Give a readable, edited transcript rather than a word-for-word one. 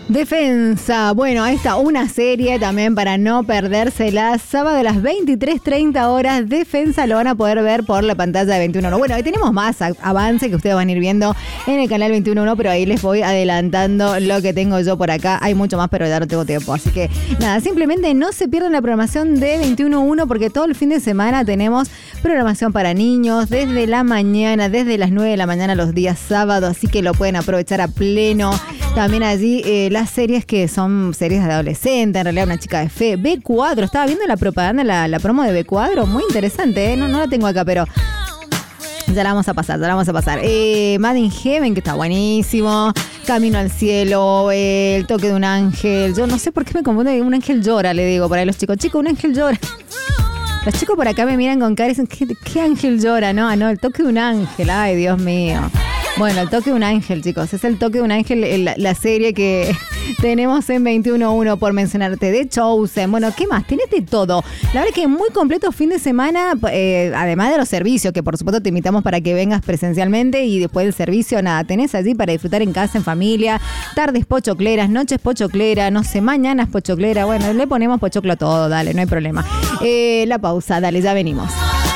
Defensa, bueno, ahí está una serie también para no perdérsela. Sábado a las 23:30 horas, Defensa lo van a poder ver por la pantalla de 21.1. Bueno, ahí tenemos más avance que ustedes van a ir viendo en el canal 21.1, pero ahí les voy adelantando lo que tengo yo por acá. Hay mucho más, pero ya no tengo tiempo. Así que nada, simplemente no se pierdan la programación de 21.1 porque todo el fin de semana tenemos programación para niños desde la mañana, desde las 9 de la mañana los días sábados, así que lo pueden aprovechar a pleno. También allí las series que son series de adolescente, en realidad Una chica de fe, B4, estaba viendo la propaganda, la promo de B4, muy interesante, no la tengo acá, pero ya la vamos a pasar. Made in Heaven, que está buenísimo, Camino al cielo, El toque de un ángel, yo no sé por qué me confundo, un ángel llora, le digo por ahí los chicos, un ángel llora. Los chicos por acá me miran con cara y dicen, ¿qué ángel llora? No, El toque de un ángel, ay Dios mío. Bueno, El toque de un ángel, chicos. Es El toque de un ángel, la serie que tenemos en 21.1 por mencionarte. De Chosen. Bueno, ¿qué más? Tenés de todo. La verdad que muy completo fin de semana, además de los servicios, que por supuesto te invitamos para que vengas presencialmente y después del servicio, nada, tenés allí para disfrutar en casa, en familia, tardes pochocleras, noches pochocleras, no sé, mañanas pochocleras. Bueno, le ponemos pochoclo a todo, dale, no hay problema. La pausa, dale, ya venimos.